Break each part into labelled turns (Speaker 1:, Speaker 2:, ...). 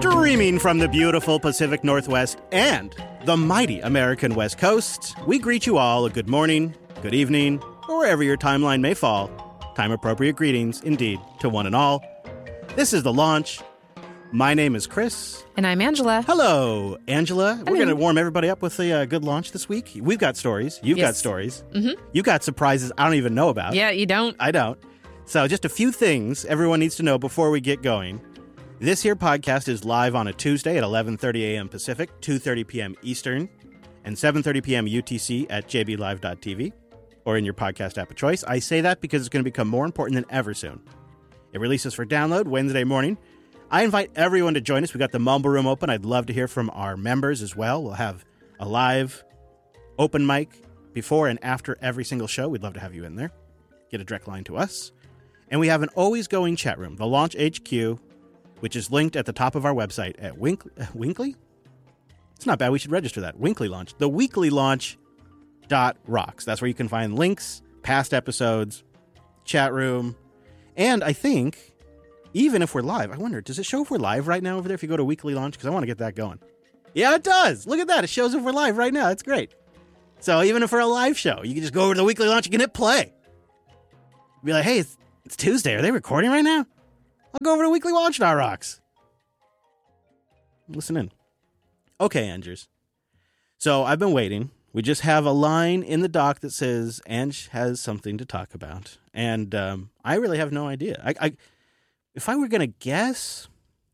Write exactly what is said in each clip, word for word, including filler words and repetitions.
Speaker 1: Streaming from the beautiful Pacific Northwest and the mighty American West Coast, we greet you all a good morning, good evening, or wherever your timeline may fall. Time-appropriate greetings, indeed, to one and all. This is The Launch. My name is Chris.
Speaker 2: And I'm Angela.
Speaker 1: Hello, Angela.
Speaker 2: Hello.
Speaker 1: We're going to warm everybody up with a uh, good launch this week. We've got stories. You've
Speaker 2: Yes.
Speaker 1: got stories.
Speaker 2: Mm-hmm.
Speaker 1: You've got surprises I don't even know about.
Speaker 2: Yeah, you don't.
Speaker 1: I don't. So just a few things everyone needs to know before we get going. This here podcast is live on a Tuesday at eleven thirty a.m. Pacific, two thirty p.m. Eastern, and seven thirty p.m. U T C at j b live dot t v or in your podcast app of choice. I say that because it's going to become more important than ever soon. It releases for download Wednesday morning. I invite everyone to join us. We got the Mumble Room open. I'd love to hear from our members as well. We'll have a live open mic before and after every single show. We'd love to have you in there. Get a direct line to us. And we have an always going chat room, the Launch H Q, which is linked at the top of our website at Wink- Winkley? It's not bad. We should register that. Winkley Launch. The weekly launch dot rocks. That's where you can find links, past episodes, chat room. And I think, even if we're live, I wonder, does it show if we're live right now over there if you go to Weekly Launch? Because I want to get that going. Yeah, it does. Look at that. It shows if we're live right now. That's great. So even if we're a live show, you can just go over to the Weekly Launch. You can hit play. Be like, hey, it's, it's Tuesday. Are they recording right now? I'll go over to Weekly Launch dot rocks. Listen in. Okay, Angers. So I've been waiting. We just have a line in the doc that says Ange has something to talk about. And um, I really have no idea. I, I If I were going to guess,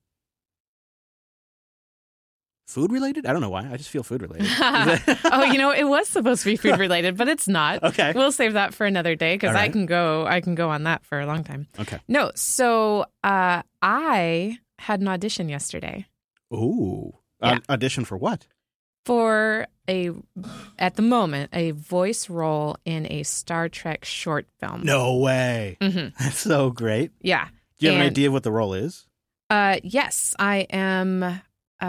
Speaker 1: food related? I don't know why. I just feel food related.
Speaker 2: Oh, you know, it was supposed to be food related, but it's not.
Speaker 1: Okay.
Speaker 2: We'll save that for another day because
Speaker 1: All
Speaker 2: I
Speaker 1: right.
Speaker 2: can go I can go on that for a long time.
Speaker 1: Okay.
Speaker 2: No, so uh, I had an audition yesterday
Speaker 1: Ooh.
Speaker 2: Yeah.
Speaker 1: Au- audition for what?
Speaker 2: for a at the moment a voice role in a Star Trek short film.
Speaker 1: No way.
Speaker 2: Mm-hmm.
Speaker 1: That's so great.
Speaker 2: Yeah.
Speaker 1: Do you have an
Speaker 2: And-
Speaker 1: idea of what the role is?
Speaker 2: Uh, yes, I am. Uh,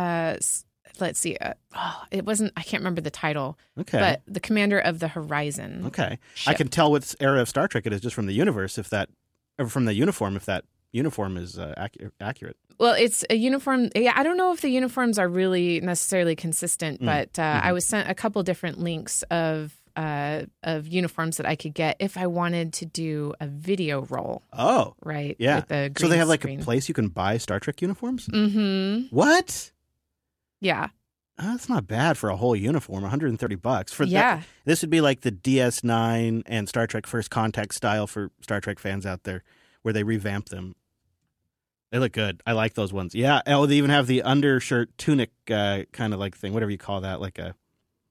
Speaker 2: s- let's see. Uh, oh, it wasn't. I can't remember the title.
Speaker 1: Okay.
Speaker 2: But the commander of the Horizon.
Speaker 1: Okay. I
Speaker 2: ship.
Speaker 1: can tell what era of Star Trek it is just from the universe, if that, or from the uniform, if that uniform is uh, ac- accurate.
Speaker 2: Well, it's a uniform. Yeah, I don't know if the uniforms are really necessarily consistent,
Speaker 1: Mm.
Speaker 2: but uh,
Speaker 1: Mhm.
Speaker 2: I was sent a couple different links of uh, of uniforms that I could get if I wanted to do a video role.
Speaker 1: Oh,
Speaker 2: Right.
Speaker 1: yeah.
Speaker 2: With the
Speaker 1: So they
Speaker 2: green
Speaker 1: have like
Speaker 2: screen.
Speaker 1: a place you can buy Star Trek uniforms?
Speaker 2: Mm-hmm.
Speaker 1: What?
Speaker 2: Yeah.
Speaker 1: Oh, that's not bad for a whole uniform, one hundred thirty bucks. For
Speaker 2: Yeah.
Speaker 1: that, this would be like the D S nine and Star Trek First Contact style for Star Trek fans out there, where they revamp them. They look good. I like those ones. Yeah. Oh, they even have the undershirt tunic uh, kind of like thing, whatever you call that, like a,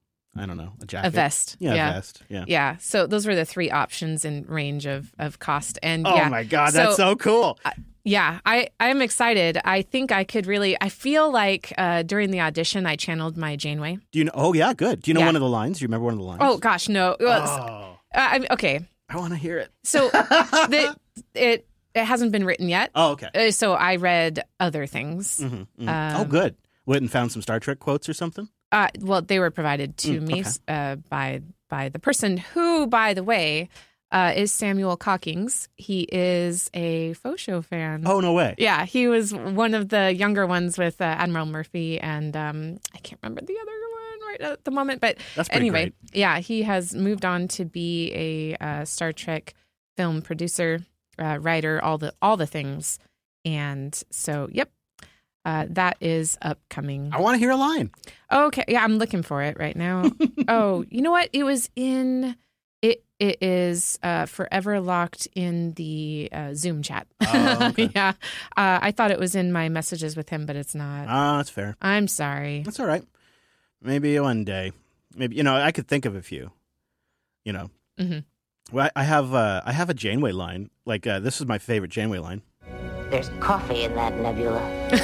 Speaker 1: I don't know, a jacket.
Speaker 2: A vest.
Speaker 1: Yeah,
Speaker 2: Yeah.
Speaker 1: a vest. Yeah.
Speaker 2: Yeah. So those were the three options in range of, of cost. And
Speaker 1: Oh
Speaker 2: yeah.
Speaker 1: my God, that's so,
Speaker 2: So-
Speaker 1: cool.
Speaker 2: Yeah, I, I'm excited. I think I could really, I feel like uh, during the audition, I channeled my Janeway.
Speaker 1: Do you know? Oh yeah, good. Do you know
Speaker 2: Yeah.
Speaker 1: one of the lines? Do you remember one of the lines?
Speaker 2: Oh, gosh, no. Well, s-
Speaker 1: Oh,
Speaker 2: uh, I, okay.
Speaker 1: I want to hear it.
Speaker 2: So the, it it hasn't been written yet.
Speaker 1: Oh, okay.
Speaker 2: Uh, so I read other things.
Speaker 1: Mhm, mhm.
Speaker 2: Um,
Speaker 1: oh, good. Went and found some Star Trek quotes or something?
Speaker 2: Uh, well, they were provided to
Speaker 1: Mm,
Speaker 2: me
Speaker 1: okay.
Speaker 2: uh, by by the person who, by the way, uh, is Samuel Cockings. He is a faux show fan.
Speaker 1: Oh, no way.
Speaker 2: Yeah, he was one of the younger ones with uh, Admiral Murphy, and um, I can't remember the other one right at the moment. But
Speaker 1: That's pretty
Speaker 2: anyway,
Speaker 1: great.
Speaker 2: yeah, he has moved on to be a uh, Star Trek film producer, uh, writer, all the all the things. And so, yep, uh, that is upcoming.
Speaker 1: I want to hear a line.
Speaker 2: Okay, yeah, I'm looking for it right now. Oh, you know what? It was in. It it is uh, forever locked in the uh, Zoom chat.
Speaker 1: Oh, okay.
Speaker 2: Yeah, uh, I thought it was in my messages with him, but it's not.
Speaker 1: Ah, that's fair.
Speaker 2: I'm sorry.
Speaker 1: That's all right. Maybe one day. Maybe, you know, I could think of a few. You know.
Speaker 2: hmm
Speaker 1: Well, I I have uh, I have a Janeway line. Like, uh, this is my favorite Janeway line.
Speaker 3: There's coffee in that nebula.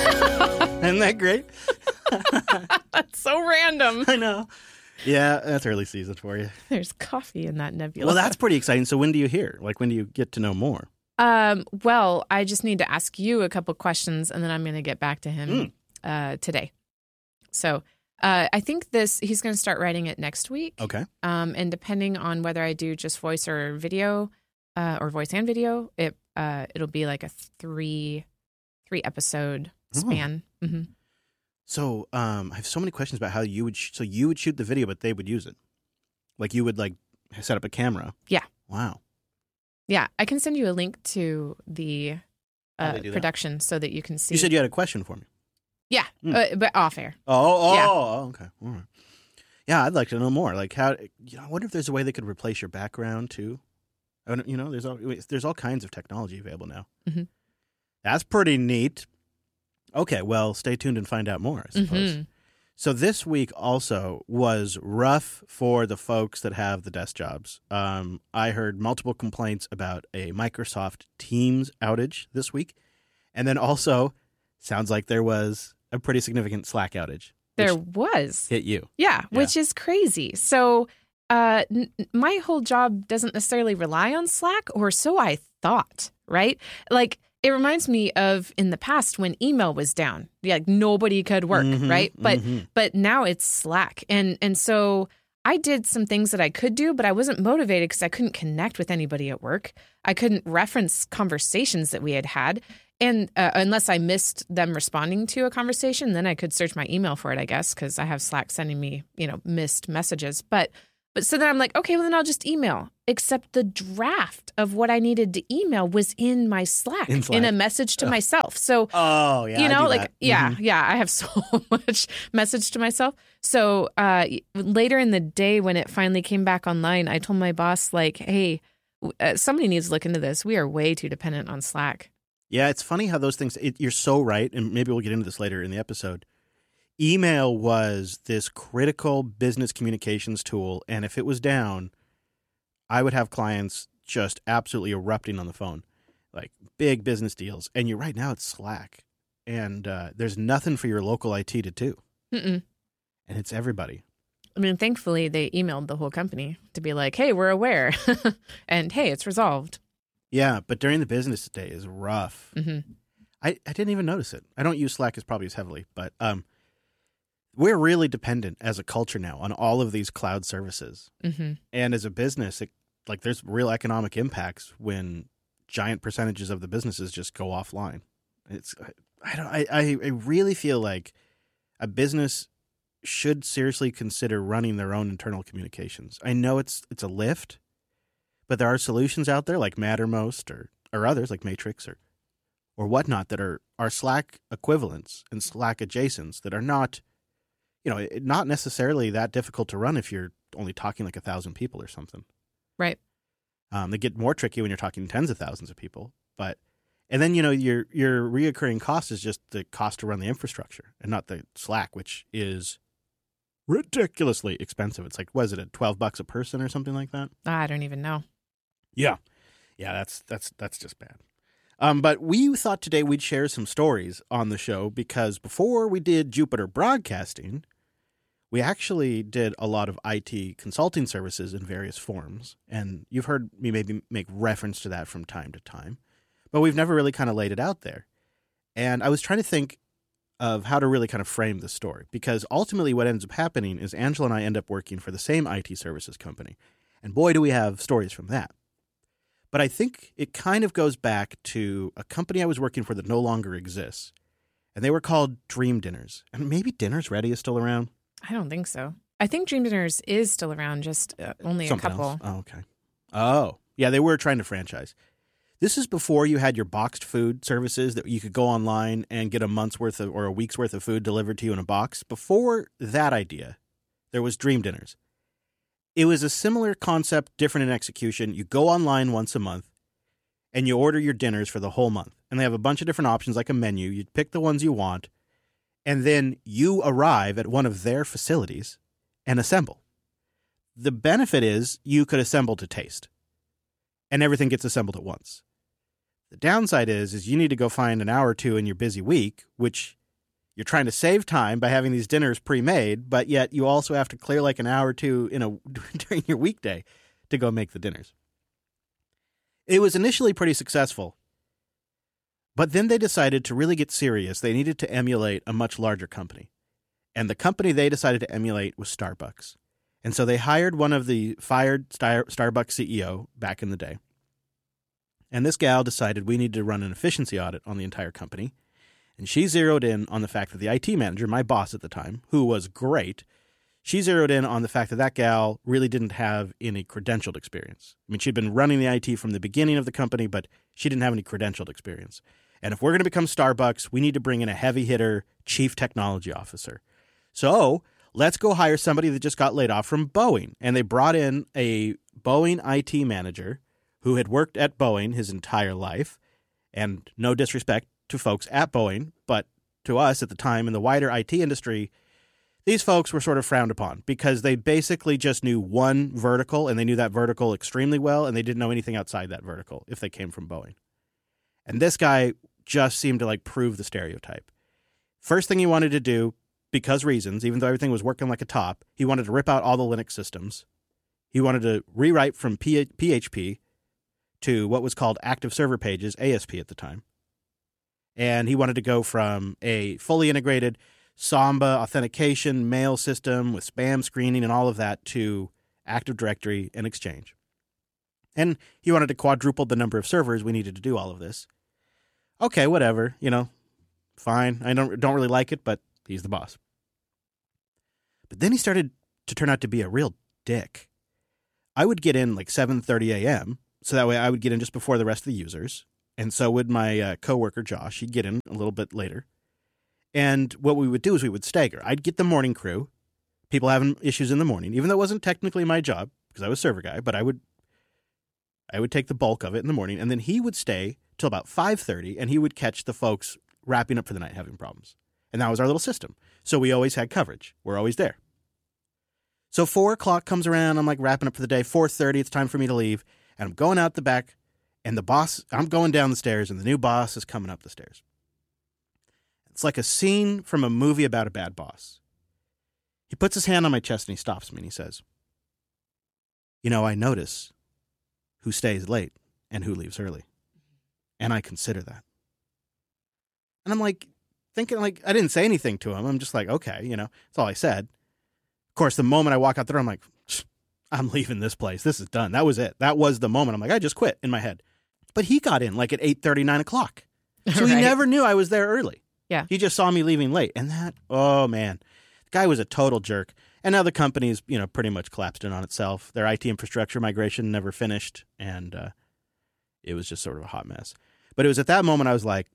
Speaker 1: Isn't that great?
Speaker 2: That's so random.
Speaker 1: I know. Yeah, that's early season for you.
Speaker 2: There's coffee in that nebula.
Speaker 1: Well, that's pretty exciting. So when do you hear? Like, when do you get to know more?
Speaker 2: Um, well, I just need to ask you a couple questions, and then I'm going to get back to him
Speaker 1: Mm.
Speaker 2: uh, today. So uh, I think this he's going to start writing it next week.
Speaker 1: Okay.
Speaker 2: Um, and depending on whether I do just voice or video, uh, or voice and video, it uh, it'll be like a three three episode
Speaker 1: Oh.
Speaker 2: span. hmm
Speaker 1: So um, I have so many questions about how you would. Sh- so you would shoot the video, but they would use it. Like you would like set up a camera.
Speaker 2: Yeah.
Speaker 1: Wow.
Speaker 2: Yeah. I can send you a link to the
Speaker 1: How
Speaker 2: uh,
Speaker 1: they do that?
Speaker 2: production so that you can see.
Speaker 1: You said you had a question for me.
Speaker 2: Yeah,
Speaker 1: Hmm.
Speaker 2: uh, but off air.
Speaker 1: Oh, oh,
Speaker 2: Yeah.
Speaker 1: oh, okay. All right. Yeah, I'd like to know more. Like how? You know, I wonder if there's a way they could replace your background too. I don't, you know, there's all there's all kinds of technology available now.
Speaker 2: Mm-hmm.
Speaker 1: That's pretty neat. Okay, well, stay tuned and find out more, I suppose.
Speaker 2: Mm-hmm.
Speaker 1: So this week also was rough for the folks that have the desk jobs. Um, I heard multiple complaints about a Microsoft Teams outage this week. And then also, sounds like there was a pretty significant Slack outage.
Speaker 2: There
Speaker 1: which
Speaker 2: was.
Speaker 1: hit you.
Speaker 2: Yeah,
Speaker 1: Yeah.
Speaker 2: which is crazy. So uh, n- my whole job doesn't necessarily rely on Slack, or so I thought, right? Like, it reminds me of in the past when email was down. Yeah, like nobody could work,
Speaker 1: Mhm,
Speaker 2: right? But
Speaker 1: mhm.
Speaker 2: but now it's Slack. And and so I did some things that I could do, but I wasn't motivated because I couldn't connect with anybody at work. I couldn't reference conversations that we had had. And uh, unless I missed them responding to a conversation, then I could search my email for it, I guess, because I have Slack sending me, you know, missed messages. But but so then I'm like, okay, well, then I'll just email. Except the draft of what I needed to email was in my Slack,
Speaker 1: In
Speaker 2: in,
Speaker 1: Slack.
Speaker 2: a message to myself. So
Speaker 1: Oh, yeah.
Speaker 2: you
Speaker 1: I
Speaker 2: know,
Speaker 1: do
Speaker 2: like,
Speaker 1: that.
Speaker 2: yeah,
Speaker 1: Mhm.
Speaker 2: yeah, I have so much message to myself. So uh, later in the day when it finally came back online, I told my boss, like, hey, uh, somebody needs to look into this. We are way too dependent on Slack.
Speaker 1: Yeah, it's funny how those things, it, you're so right, and maybe we'll get into this later in the episode. Email was this critical business communications tool, and if it was down, I would have clients just absolutely erupting on the phone, like big business deals. And you're right, now it's Slack, and uh, there's nothing for your local I T to do,
Speaker 2: Mm-mm.
Speaker 1: and it's everybody.
Speaker 2: I mean, thankfully, they emailed the whole company to be like, hey, we're aware. And hey, it's resolved.
Speaker 1: Yeah, but during the business day is rough.
Speaker 2: hmm
Speaker 1: I, I didn't even notice it. I don't use Slack as probably as heavily, but um, we're really dependent as a culture now on all of these cloud services.
Speaker 2: hmm
Speaker 1: And as a business, it, like there's real economic impacts when giant percentages of the businesses just go offline. It's I don't I, I I really feel like a business should seriously consider running their own internal communications. I know it's it's a lift, but there are solutions out there like Mattermost or or others like Matrix or or whatnot that are are Slack equivalents and Slack adjacents that are not, you know, not necessarily that difficult to run if you're only talking like a thousand people or something.
Speaker 2: Right.
Speaker 1: Um, they get more tricky when you're talking tens of thousands of people. But and then, you know, your your reoccurring cost is just the cost to run the infrastructure and not the Slack, which is ridiculously expensive. It's like, was it at twelve bucks a person or something like that?
Speaker 2: I don't even know.
Speaker 1: Yeah. Yeah, that's that's that's just bad. Um, but we thought today we'd share some stories on the show because before we did Jupiter Broadcasting, we actually did a lot of I T consulting services in various forms. And you've heard me maybe make reference to that from time to time, but we've never really kind of laid it out there. And I was trying to think of how to really kind of frame the story because ultimately what ends up happening is Angela and I end up working for the same I T services company. And boy, do we have stories from that. But I think it kind of goes back to a company I was working for that no longer exists. And they were called Dream Dinners. And maybe Dinners Ready is still around.
Speaker 2: I don't think so. I think Dream Dinners is still around, just uh, only
Speaker 1: Something
Speaker 2: a couple.
Speaker 1: else. Oh, okay. Oh, yeah, they were trying to franchise. This is before you had your boxed food services that you could go online and get a month's worth of or a week's worth of food delivered to you in a box. Before that idea, there was Dream Dinners. It was a similar concept, different in execution. You go online once a month and you order your dinners for the whole month. And they have a bunch of different options like a menu. You pick the ones you want. And then you arrive at one of their facilities and assemble. The benefit is you could assemble to taste. And everything gets assembled at once. The downside is, is you need to go find an hour or two in your busy week, which you're trying to save time by having these dinners pre-made, but yet you also have to clear like an hour or two in a during your weekday to go make the dinners. It was initially pretty successful, but then they decided to really get serious. They needed to emulate a much larger company. And the company they decided to emulate was Starbucks. And so they hired one of the fired Star- Starbucks C E O back in the day. And this gal decided we need to run an efficiency audit on the entire company. And she zeroed in on the fact that the I T manager, my boss at the time, who was great, she zeroed in on the fact that that gal really didn't have any credentialed experience. I mean, she'd been running the I T from the beginning of the company, but she didn't have any credentialed experience. And if we're going to become Starbucks, we need to bring in a heavy hitter chief technology officer. So let's go hire somebody that just got laid off from Boeing. And they brought in a Boeing I T manager who had worked at Boeing his entire life. And no disrespect to folks at Boeing, but to us at the time in the wider I T industry, these folks were sort of frowned upon because they basically just knew one vertical, and they knew that vertical extremely well, and they didn't know anything outside that vertical if they came from Boeing. And this guy just seemed to like prove the stereotype. First thing he wanted to do, because reasons, even though everything was working like a top, he wanted to rip out all the Linux systems. He wanted to rewrite from P H P to what was called Active Server Pages, A S P at the time. And he wanted to go from a fully integrated Samba authentication mail system with spam screening and all of that to Active Directory and Exchange. And he wanted to quadruple the number of servers we needed to do all of this. Okay, whatever, you know, fine. I don't don't really like it, but he's the boss. But then he started to turn out to be a real dick. I would get in like seven thirty a.m., so that way I would get in just before the rest of the users. And so would my uh, coworker, Josh. He'd get in a little bit later. And what we would do is we would stagger. I'd get the morning crew, people having issues in the morning, even though it wasn't technically my job because I was server guy, but I would I would take the bulk of it in the morning. And then he would stay till about five thirty, and he would catch the folks wrapping up for the night having problems. And that was our little system. So we always had coverage. We're always there. So four o'clock comes around. I'm like wrapping up for the day. four thirty, it's time for me to leave. And I'm going out the back. And the boss, I'm going down the stairs, and the new boss is coming up the stairs. It's like a scene from a movie about a bad boss. He puts his hand on my chest, and he stops me, and he says, "You know, I notice who stays late and who leaves early. And I consider that." And I'm like, thinking, like, I didn't say anything to him. I'm just like, okay, you know, that's all I said. Of course, the moment I walk out the door, I'm like, I'm leaving this place. This is done. That was it. That was the moment. I'm like, I just quit in my head. But he got in like at eight thirty, nine o'clock. So right. He never knew I was there early.
Speaker 2: Yeah.
Speaker 1: He just saw me leaving late. And that, oh, man, the guy was a total jerk. And now the company's, you know, pretty much collapsed in on itself. Their I T infrastructure migration never finished. And uh, it was just sort of a hot mess. But it was at that moment I was like,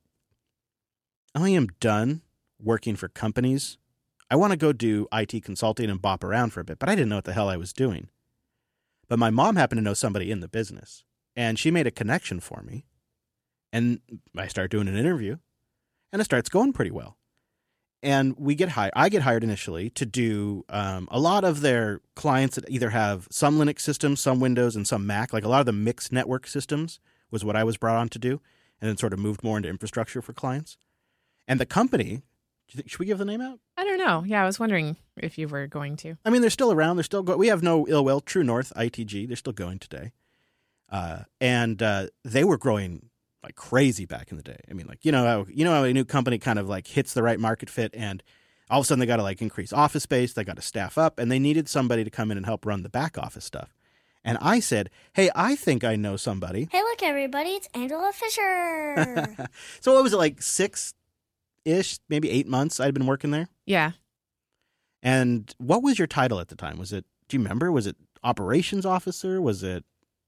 Speaker 1: I am done working for companies. I want to go do I T consulting and bop around for a bit. But I didn't know what the hell I was doing. But my mom happened to know somebody in the business. And she made a connection for me. And I start doing an interview. And it starts going pretty well. And we get hired. I get hired initially to do um, a lot of their clients that either have some Linux systems, some Windows, and some Mac. Like a lot of the mixed network systems was what I was brought on to do. And then sort of moved more into infrastructure for clients. And the company, do you think, should we give the name out?
Speaker 2: I don't know. Yeah, I was wondering if you were going to.
Speaker 1: I mean, they're still around. They're still go- We have no ill will. True North, I T G, they're still going today. Uh, and uh, they were growing like crazy back in the day. I mean, like, you know, how, you know how a new company kind of like hits the right market fit, and all of a sudden they got to like increase office space, they got to staff up, and they needed somebody to come in and help run the back office stuff. And I said, hey, I think I know somebody.
Speaker 4: Hey, look, everybody, it's Angela Fisher.
Speaker 1: So what was it, like six-ish, maybe eight months I'd been working there?
Speaker 2: Yeah.
Speaker 1: And what was your title at the time? Was it, do you remember? Was it operations officer? Was it,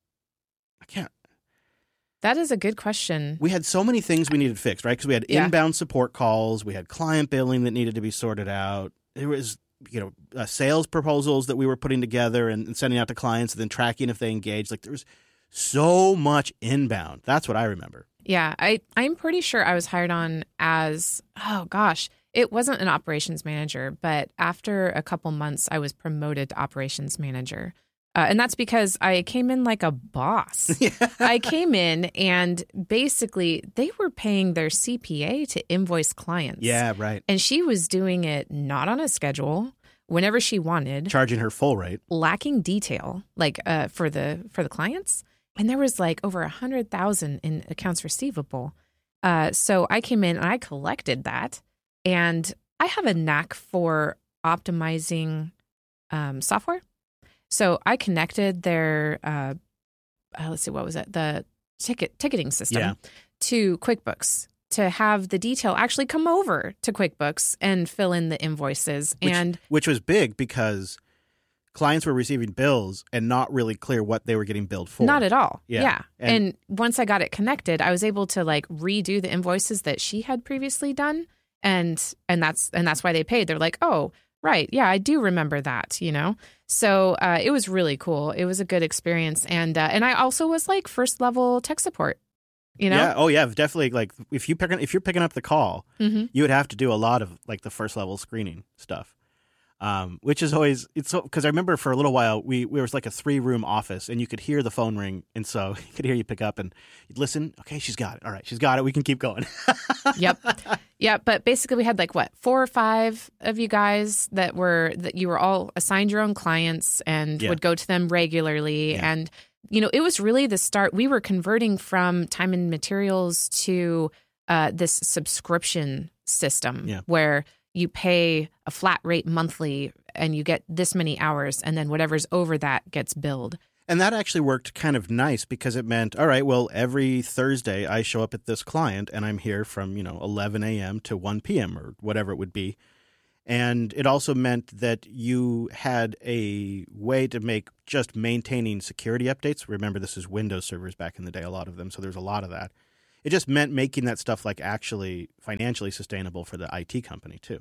Speaker 1: I can't.
Speaker 2: That is a good question.
Speaker 1: We had so many things we needed fixed, right? Because we had
Speaker 2: Yeah.
Speaker 1: inbound support calls. We had client billing that needed to be sorted out. There was, you know, uh, sales proposals that we were putting together and, and sending out to clients and then tracking if they engaged. Like there was so much inbound. That's what I remember.
Speaker 2: Yeah, I, I'm pretty sure I was hired on as, oh gosh, it wasn't an operations manager, but after a couple months, I was promoted to operations manager. Uh, and that's because I came in like a boss.
Speaker 1: Yeah.
Speaker 2: I came in and basically they were paying their C P A to invoice clients.
Speaker 1: Yeah, right.
Speaker 2: And she was doing it not on a schedule, whenever she wanted.
Speaker 1: Charging her full rate.
Speaker 2: Lacking detail, like uh, for the for the clients. And there was like over a hundred thousand in accounts receivable. Uh, so I came in and I collected that. And I have a knack for optimizing um, software. So I connected their, uh, uh, let's see, what was it? The ticket ticketing system
Speaker 1: Yeah.
Speaker 2: to QuickBooks to have the detail actually come over to QuickBooks and fill in the invoices.
Speaker 1: Which,
Speaker 2: and
Speaker 1: which was big because clients were receiving bills and not really clear what they were getting billed for.
Speaker 2: Not at all.
Speaker 1: Yeah.
Speaker 2: Yeah.
Speaker 1: And-
Speaker 2: And, once I got it connected, I was able to like redo the invoices that she had previously done. And and that's and that's why they paid. They're like, oh, right. Yeah, I do remember that, you know? So uh, it was really cool. It was a good experience. And uh, and I also was like first level tech support, you know?
Speaker 1: Yeah. Oh, yeah. Definitely. Like if you pick, if you're picking up the call,
Speaker 2: Mm-hmm.
Speaker 1: you would have to do a lot of like the first level screening stuff. Um, which is always it's so because I remember for a little while we we was like a three room office and you could hear the phone ring and so you could hear you pick up and you'd listen. Okay, she's got it. All right, she's got it. We can keep going.
Speaker 2: Yep. Yeah. But basically we had like what, four or five of you guys that were that you were all assigned your own clients and
Speaker 1: Yeah.
Speaker 2: would go to them regularly.
Speaker 1: Yeah.
Speaker 2: And, you know, it was really the start. We were converting from time and materials to uh, this subscription system
Speaker 1: Yeah.
Speaker 2: where you pay a flat rate monthly and you get this many hours and then whatever's over that gets billed.
Speaker 1: And that actually worked kind of nice because it meant, all right, well, every Thursday I show up at this client and I'm here from, you know, eleven a.m. to one p.m. or whatever it would be. And it also meant that you had a way to make just maintaining security updates. Remember, this is Windows servers back in the day, a lot of them. So there's a lot of that. It just meant making that stuff like actually financially sustainable for the I T company too.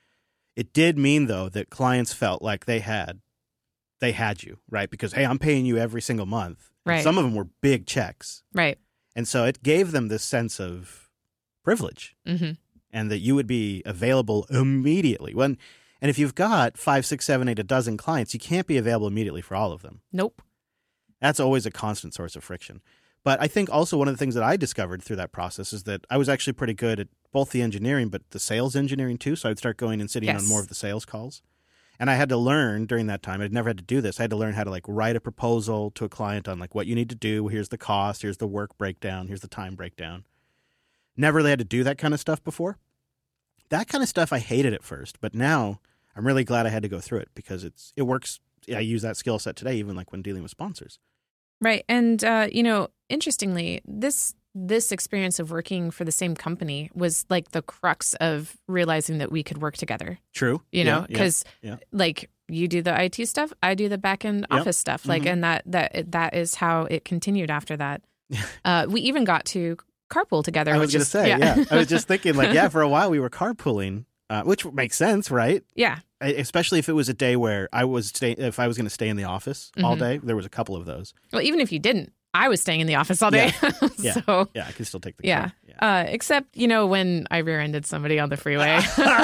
Speaker 1: It did mean, though, that clients felt like they had they had you, right? Because, hey, I'm paying you every single month. And
Speaker 2: Right.
Speaker 1: some of them were big checks.
Speaker 2: Right.
Speaker 1: And so it gave them this sense of privilege
Speaker 2: Mm-hmm.
Speaker 1: and that you would be available immediately. When, and if you've got five, six, seven, eight, a dozen clients, you can't be available immediately for all of them.
Speaker 2: Nope.
Speaker 1: That's always a constant source of friction. But I think also one of the things that I discovered through that process is that I was actually pretty good at both the engineering, but the sales engineering too. So I'd start going and sitting
Speaker 2: Yes.
Speaker 1: on more of the sales calls. And I had to learn during that time, I'd never had to do this. I had to learn how to like write a proposal to a client on like what you need to do. Here's the cost. Here's the work breakdown. Here's the time breakdown. Never really had to do that kind of stuff before. That kind of stuff I hated at first, but now I'm really glad I had to go through it because it's it works. I use that skill set today, even like when dealing with sponsors.
Speaker 2: Right. And, uh, you know, interestingly, this this experience of working for the same company was like the crux of realizing that we could work together,
Speaker 1: True.
Speaker 2: you
Speaker 1: Yeah,
Speaker 2: know,
Speaker 1: yeah,
Speaker 2: because
Speaker 1: yeah.
Speaker 2: like you do the I T stuff, I do the back end
Speaker 1: Yep.
Speaker 2: office stuff. Like,
Speaker 1: Mhm.
Speaker 2: and that, that, that is how it continued after that. uh, we even got to carpool together.
Speaker 1: I was
Speaker 2: which
Speaker 1: going to
Speaker 2: is-
Speaker 1: say, yeah. I was just thinking like, yeah, for a while we were carpooling, uh, which makes sense, right?
Speaker 2: yeah.
Speaker 1: I- Especially if it was a day where I was stay, if I was going to stay in the office all
Speaker 2: Mhm.
Speaker 1: day. There was a couple of those.
Speaker 2: Well, even if you didn't, I was staying in the office all day.
Speaker 1: Yeah.
Speaker 2: so,
Speaker 1: Yeah, I could still take the
Speaker 2: yeah.
Speaker 1: car. Yeah.
Speaker 2: Uh, except, you know, when I rear-ended somebody on the freeway.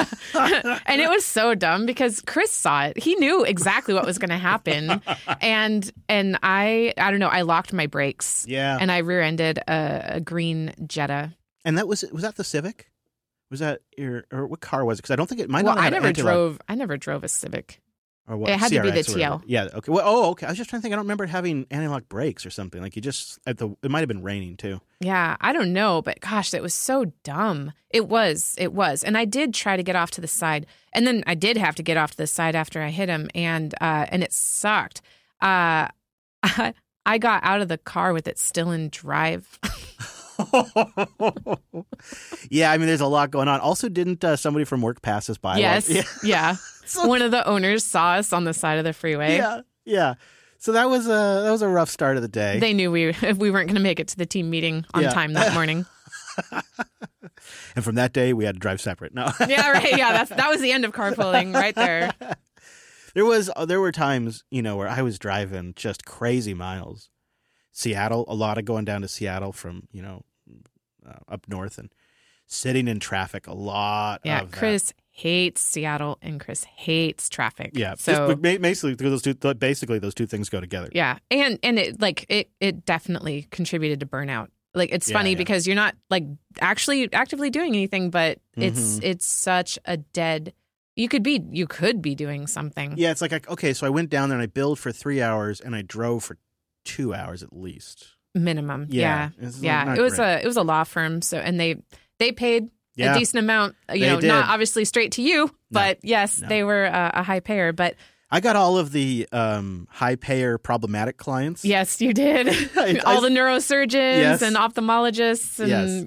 Speaker 2: And it was so dumb because Chris saw it. He knew exactly what was going to happen. And and I, I don't know, I locked my brakes.
Speaker 1: Yeah.
Speaker 2: And I rear-ended a, a green Jetta.
Speaker 1: And that was was that the Civic? Was that your or what car was it? Because I don't think it might
Speaker 2: Well,
Speaker 1: not
Speaker 2: I
Speaker 1: have
Speaker 2: never
Speaker 1: anti-lock
Speaker 2: drove, I never drove a Civic.
Speaker 1: or what,
Speaker 2: it had to be the
Speaker 1: C R X or
Speaker 2: T L.
Speaker 1: whatever. Yeah. Okay. Well, oh, okay. I was just trying to think. I don't remember it having anti-lock brakes or something. Like you just at the. It might have been raining too.
Speaker 2: Yeah, I don't know, but gosh, it was so dumb. It was, it was. And I did try to get off to the side. And then I did have to get off to the side after I hit him, and uh, and it sucked. Uh, I, I got out of the car with it still in drive.
Speaker 1: Yeah, I mean, there's a lot going on. Also, didn't uh, somebody from work pass us by?
Speaker 2: Yes,
Speaker 1: Yeah.
Speaker 2: yeah. One of the owners saw us on the side of the freeway.
Speaker 1: Yeah, yeah. So that was a that was a rough start of the day.
Speaker 2: They knew we we weren't going to make it to the team meeting on
Speaker 1: Yeah.
Speaker 2: time that morning.
Speaker 1: And from that day, we had to drive separate. No,
Speaker 2: Yeah, right. Yeah, that's that was the end of carpooling right there.
Speaker 1: there was there were times you know where I was driving just crazy miles. Seattle, a lot of going down to Seattle from you know uh, up north and sitting in traffic. A lot.
Speaker 2: Yeah,
Speaker 1: of that.
Speaker 2: Chris hates Seattle and Chris hates traffic.
Speaker 1: Yeah,
Speaker 2: so
Speaker 1: just, ba- basically those two basically those two things go together.
Speaker 2: yeah, and and it like it it definitely contributed to burnout. Like it's
Speaker 1: Yeah,
Speaker 2: funny
Speaker 1: yeah.
Speaker 2: because you're not like actually actively doing anything, but it's
Speaker 1: Mhm.
Speaker 2: it's such a dead. You could be you could be doing something.
Speaker 1: Yeah, it's like I, okay, so I went down there and I billed for three hours and I drove for two hours at least.
Speaker 2: Minimum.
Speaker 1: Yeah,
Speaker 2: Yeah,
Speaker 1: it's
Speaker 2: yeah.
Speaker 1: not
Speaker 2: It was
Speaker 1: great.
Speaker 2: a it was a law firm, so and they they paid
Speaker 1: Yeah.
Speaker 2: a decent amount. You
Speaker 1: They
Speaker 2: know,
Speaker 1: did.
Speaker 2: not obviously straight to you, but yes,
Speaker 1: no.
Speaker 2: they were a, a high payer. But
Speaker 1: I got all of the um, high payer problematic clients.
Speaker 2: yes, you did.
Speaker 1: I-
Speaker 2: All the neurosurgeons
Speaker 1: Yes.
Speaker 2: and ophthalmologists and
Speaker 1: Yes.
Speaker 2: yep.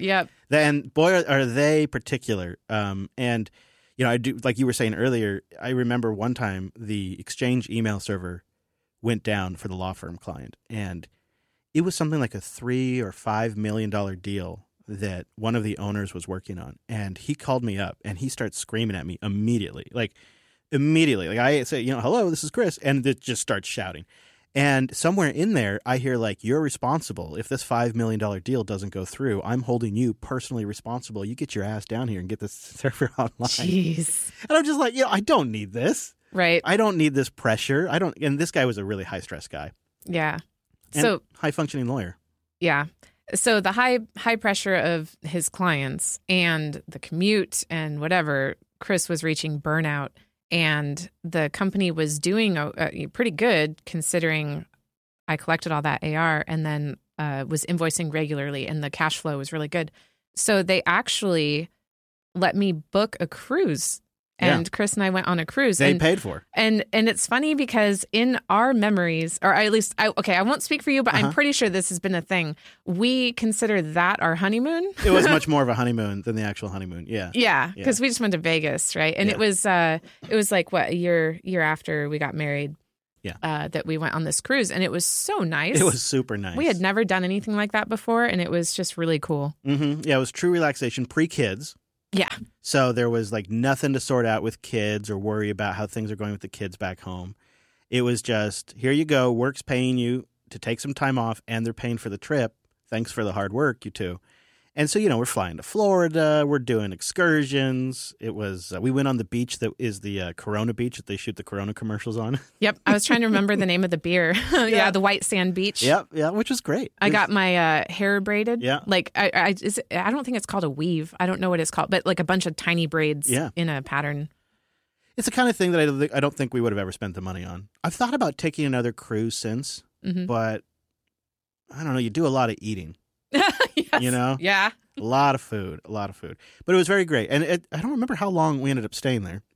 Speaker 1: Then, boy, are, are they particular. Um, and, you know, I do, like you were saying earlier, I remember one time the Exchange email server went down for the law firm client. And it was something like a three or five million dollar deal that one of the owners was working on. And he called me up and he starts screaming at me immediately. Like, immediately. Like, I say, you know, hello, this is Chris. And it just starts shouting. And somewhere in there, I hear, like, you're responsible. If this five million dollar deal doesn't go through, I'm holding you personally responsible. You get your ass down here and get this server online.
Speaker 2: Jeez.
Speaker 1: And I'm just like, you know, I don't need this.
Speaker 2: Right.
Speaker 1: I don't need this pressure. I don't. And this guy was a really high-stress guy.
Speaker 2: Yeah.
Speaker 1: And
Speaker 2: so
Speaker 1: high-functioning lawyer.
Speaker 2: Yeah. So the high high pressure of his clients and the commute and whatever, Chris was reaching burnout. And the company was doing uh, pretty good considering I collected all that A R and then uh, was invoicing regularly and the cash flow was really good. So they actually let me book a cruise. And
Speaker 1: Yeah.
Speaker 2: Chris and I went on a cruise.
Speaker 1: They
Speaker 2: and,
Speaker 1: paid for.
Speaker 2: And and it's funny because in our memories, or at least, I, okay, I won't speak for you, but
Speaker 1: Uh-huh.
Speaker 2: I'm pretty sure this has been a thing. We consider that our honeymoon.
Speaker 1: It was much more of a honeymoon than the actual honeymoon. Yeah.
Speaker 2: Yeah, because we just went to Vegas, right? And
Speaker 1: Yeah.
Speaker 2: it was uh, it was like what a year year after we got married.
Speaker 1: Yeah.
Speaker 2: uh, that we went on this cruise, and it was so nice.
Speaker 1: It was super nice.
Speaker 2: We had never done anything like that before, and it was just really cool.
Speaker 1: Mm-hmm. Yeah, it was true relaxation pre-kids.
Speaker 2: Yeah,
Speaker 1: So there was like nothing to sort out with kids or worry about how things are going with the kids back home. It was just, here you go, work's paying you to take some time off and they're paying for the trip. Thanks for the hard work, you two. And so, you know, we're flying to Florida. We're doing excursions. It was, uh, we went on the beach that is the uh, Corona beach that they shoot the Corona commercials on.
Speaker 2: yep. I was trying to remember the name of the beer. yeah.
Speaker 1: Yeah.
Speaker 2: the White Sand Beach.
Speaker 1: Yep, yeah, which was great.
Speaker 2: I
Speaker 1: It was-
Speaker 2: got my uh, hair braided.
Speaker 1: Yeah.
Speaker 2: Like, I I, is it, I don't think it's called a weave. I don't know what it's called, but like a bunch of tiny braids
Speaker 1: Yeah.
Speaker 2: in a pattern.
Speaker 1: It's the kind of thing that I don't think, I don't think we would have ever spent the money on. I've thought about taking another cruise since,
Speaker 2: Mhm.
Speaker 1: but I don't know. You do a lot of eating,
Speaker 2: Yes.
Speaker 1: you know?
Speaker 2: Yeah.
Speaker 1: A lot of food, a lot of food. But it was very great. And it, I don't remember how long we ended up staying there.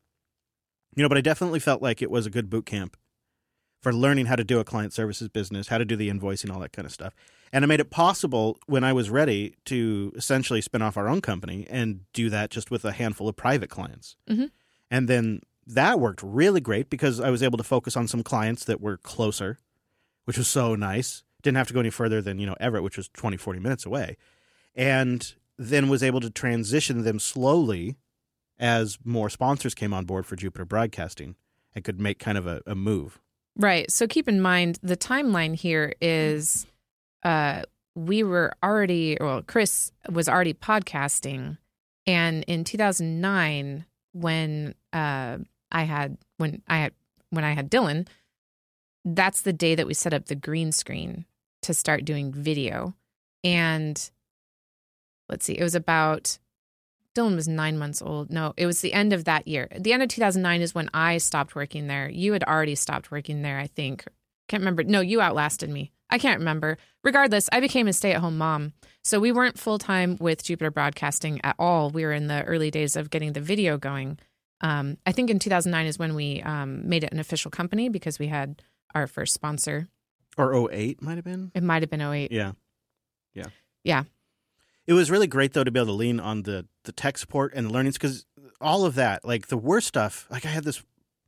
Speaker 1: You know, but I definitely felt like it was a good boot camp for learning how to do a client services business, how to do the invoicing, all that kind of stuff. And it made it possible when I was ready to essentially spin off our own company and do that just with a handful of private clients.
Speaker 2: Mhm.
Speaker 1: And then that worked really great because I was able to focus on some clients that were closer, which was so nice. Didn't have to go any further than, you know, Everett, which was twenty, forty minutes away. And then was able to transition them slowly as more sponsors came on board for Jupiter Broadcasting and could make kind of a, a move.
Speaker 2: Right. So keep in mind the timeline here is uh, we were already, well, Chris was already podcasting. And in two thousand nine, when uh, I had, when I had, when I had Dylan, that's the day that we set up the green screen to start doing video. And let's see, it was about, Dylan was nine months old. No, it was the end of that year. The end of two thousand nine is when I stopped working there. You had already stopped working there, I think. Can't remember. No, you outlasted me. I can't remember. Regardless, I became a stay-at-home mom. So we weren't full-time with Jupiter Broadcasting at all. We were in the early days of getting the video going. Um, I think in two thousand nine is when we um, made it an official company because we had our first sponsor.
Speaker 1: Or oh eight might have been.
Speaker 2: It might have been oh eight.
Speaker 1: Yeah. Yeah.
Speaker 2: Yeah.
Speaker 1: It was really great, though, to be able to lean on the, the tech support and the learnings because all of that, like the worst stuff, like I had this,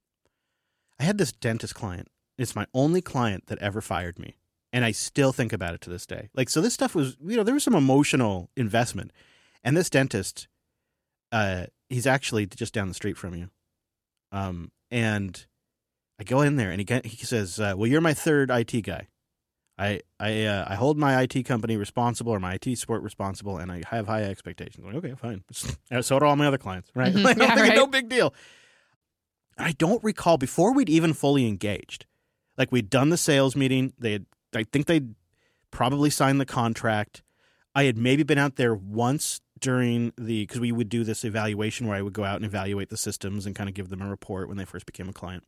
Speaker 1: I had this dentist client. It's my only client that ever fired me. And I still think about it to this day. Like, so this stuff was, you know, there was some emotional investment. And this dentist, uh, he's actually just down the street from you. Um, and I go in there and he get, he says, uh, well, you're my third I T guy. I I uh, I hold my I T company responsible or my I T support responsible, and I have high expectations. I'm like, okay, fine. So do all my other clients, right?
Speaker 2: Mhm.
Speaker 1: Like, I'm
Speaker 2: Yeah,
Speaker 1: thinking,
Speaker 2: right.
Speaker 1: no big deal. I don't recall before we'd even fully engaged. Like we'd done the sales meeting. They had, I think they'd probably signed the contract. I had maybe been out there once during the because we would do this evaluation where I would go out and evaluate the systems and kind of give them a report when they first became a client.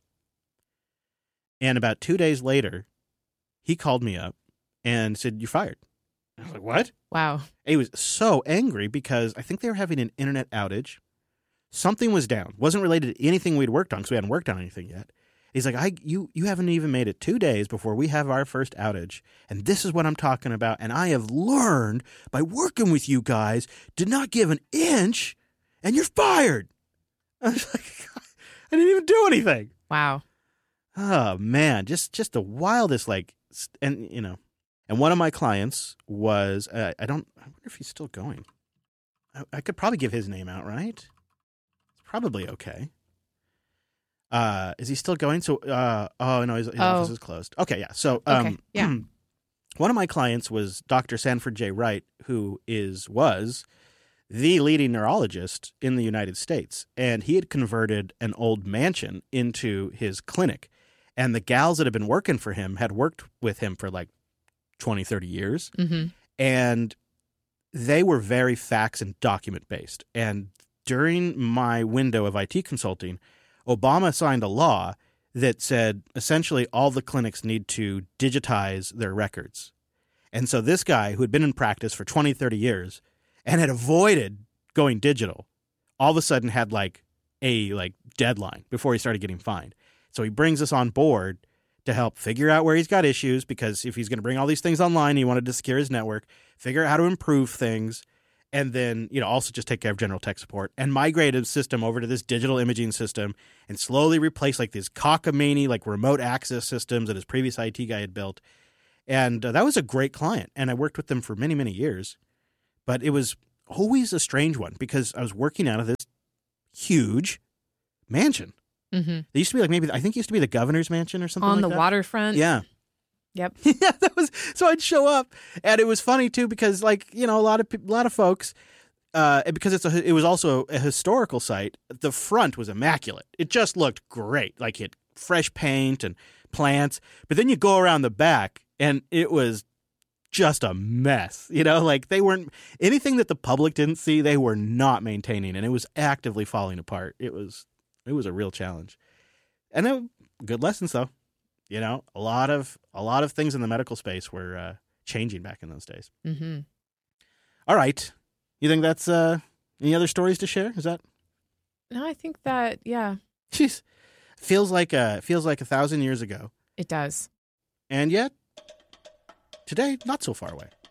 Speaker 1: And about two days later, he called me up and said, "You're fired." I was like, "What?"
Speaker 2: Wow.
Speaker 1: He was so angry because I think they were having an internet outage. Something was down. Wasn't related to anything we'd worked on because we hadn't worked on anything yet. He's like, I you you haven't even made it two days before we have our first outage, and this is what I'm talking about. And I have learned by working with you guys to not give an inch, and you're fired. I was like, I didn't even do anything.
Speaker 2: Wow.
Speaker 1: Oh man, just just the wildest, like, and you know, and one of my clients was uh, I don't I wonder if he's still going. I, I could probably give his name out, right? It's probably okay. Uh, is he still going? So, uh, oh no, his, his
Speaker 2: Oh.
Speaker 1: office is closed. Okay, yeah. So, um,
Speaker 2: Okay, yeah.
Speaker 1: one of my clients was Doctor Sanford J. Wright, who is was the leading neurologist in the United States, and he had converted an old mansion into his clinic. And the gals that had been working for him had worked with him for like twenty, thirty years,
Speaker 2: Mm-hmm.
Speaker 1: and they were very facts and document based. And during my window of I T consulting, Obama signed a law that said essentially all the clinics need to digitize their records. And so this guy who had been in practice for twenty, thirty years and had avoided going digital, all of a sudden had like a like deadline before he started getting fined. So he brings us on board to help figure out where he's got issues, because if he's going to bring all these things online, he wanted to secure his network, figure out how to improve things, and then, you know, also just take care of general tech support and migrate his system over to this digital imaging system and slowly replace like these cockamamie, like remote access systems that his previous I T guy had built. And uh, that was a great client. And I worked with them for many, many years. But it was always a strange one because I was working out of this huge mansion.
Speaker 2: Mm-hmm.
Speaker 1: They used to be like maybe, I think it used to be the governor's mansion or something
Speaker 2: On
Speaker 1: like
Speaker 2: the
Speaker 1: that.
Speaker 2: waterfront.
Speaker 1: Yeah.
Speaker 2: Yep.
Speaker 1: Yeah, that was so. I'd show up, and it was funny too because, like, you know, a lot of pe- a lot of folks, uh, because it's a, it was also a historical site. The front was immaculate; it just looked great, like it had fresh paint and plants. But then you go around the back, and it was just a mess. You know, like they weren't anything that the public didn't see. They were not maintaining, and it was actively falling apart. It was it was a real challenge, and it, good lessons though. You know, a lot of a lot of things in the medical space were uh, changing back in those days.
Speaker 2: Mm-hmm.
Speaker 1: All right, you think that's uh, any other stories to share? Is that?
Speaker 2: No, I think that, yeah,
Speaker 1: Jeez, feels like a feels like a thousand years ago,
Speaker 2: it does.
Speaker 1: and yet today not so far away.